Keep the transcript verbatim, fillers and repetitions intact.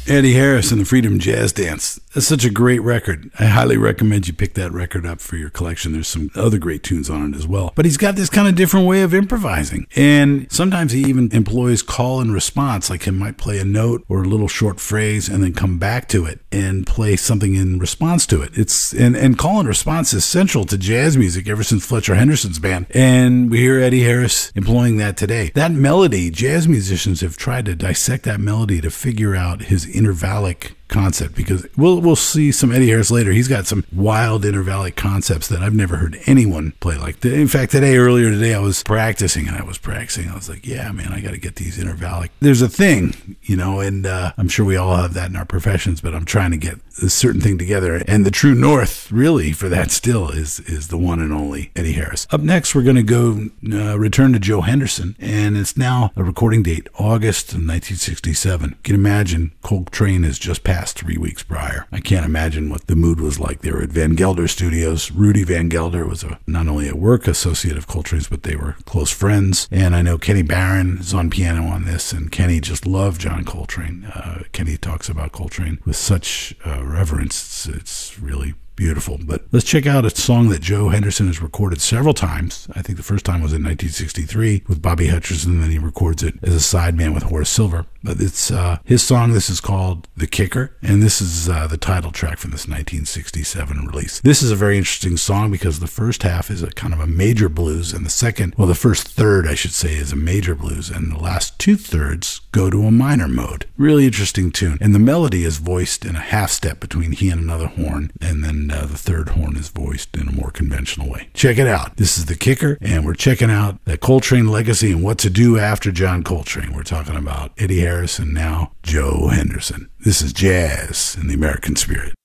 Eddie Harris and the Freedom Jazz Dance. That's such a great record. I highly recommend you pick that record up for your collection. There's some other great tunes on it as well. But he's got this kind of different way of improvising. And sometimes he even employs call and response, like he might play a note or a little short phrase and then come back to it and play something in response to it. It's and, and call and response is central to jazz music ever since Fletcher Henderson's band. And we hear Eddie Harris employing that today. That melody, jazz musicians have tried to dissect that melody to figure out his intervallic concept, because we'll we'll see some Eddie Harris later. He's got some wild intervallic concepts that I've never heard anyone play like. In fact, today, earlier today, I was practicing and I was practicing. I was like, yeah, man, I got to get these intervallic. There's a thing, you know, and uh, I'm sure we all have that in our professions, but I'm trying to get a certain thing together. And the true north, really, for that still is is the one and only Eddie Harris. Up next, we're going to go uh, return to Joe Henderson, and it's now a recording date, August of nineteen sixty-seven. You can imagine Coltrane has just passed three weeks prior. I can't imagine what the mood was like. They were at Van Gelder Studios. Rudy Van Gelder was a, not only a work associate of Coltrane's, but they were close friends. And I know Kenny Barron is on piano on this, and Kenny just loved John Coltrane. Uh, Kenny talks about Coltrane with such uh, reverence. It's, it's really beautiful. But let's check out a song that Joe Henderson has recorded several times. I think the first time was in nineteen sixty-three with Bobby Hutcherson, and then he records it as a sideman with Horace Silver. But it's uh, his song. This is called The Kicker, and this is uh, the title track from this nineteen sixty-seven release. This is a very interesting song because the first half is a kind of a major blues, and the second, well, the first third, I should say, is a major blues, and the last two thirds go to a minor mode. Really interesting tune. And the melody is voiced in a half step between he and another horn, and then uh, the third horn is voiced in a more conventional way. Check it out. This is The Kicker, and we're checking out that Coltrane legacy and what to do after John Coltrane. We're talking about Eddie Harris and now Joe Henderson. This is Jazz in the American Spirit.